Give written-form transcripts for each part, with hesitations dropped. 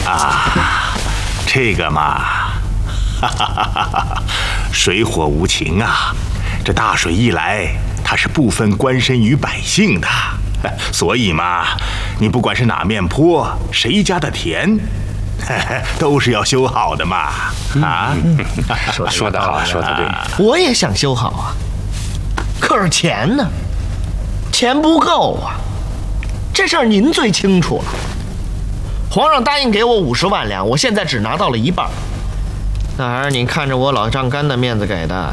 啊，这个嘛，哈哈哈哈，水火无情啊！这大水一来，它是不分官绅与百姓的，所以嘛，你不管是哪面坡，谁家的田，都是要修好的嘛！啊， 说得好，说得对。 我也想修好啊，可是钱呢？钱不够啊！这事儿您最清楚了。皇上答应给我50万两，我现在只拿到了一半，那还是你看着我老丈干的面子给的。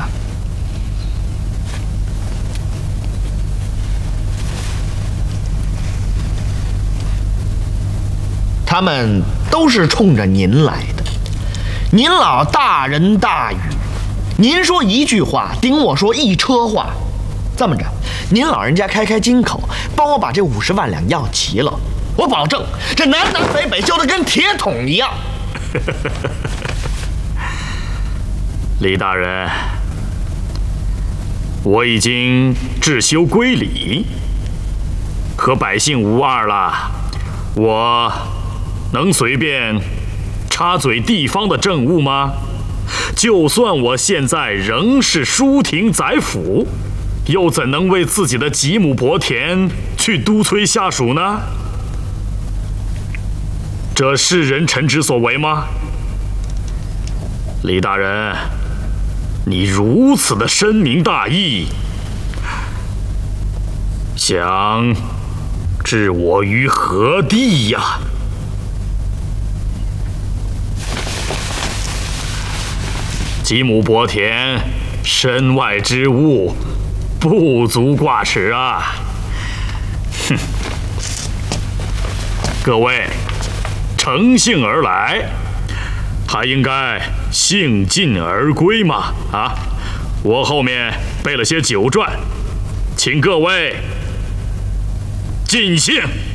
他们都是冲着您来的，您老大仁大义，您说一句话顶我说一车话。这么着，您老人家开金口，帮我把这50万两要齐了，我保证这南南北北修得跟铁桶一样。 李大人，我已经治修归里，和百姓无二了，我能随便插嘴地方的政务吗？就算我现在仍是书亭宰辅，又怎能为自己的几亩薄田去督催下属呢？这是人臣之所为吗？李大人，你如此的深明大义，想置我于何地呀？几亩薄田，身外之物，不足挂齿啊！哼，各位乘兴而来，还应该兴尽而归嘛！啊，我后面备了些酒馔，请各位尽兴。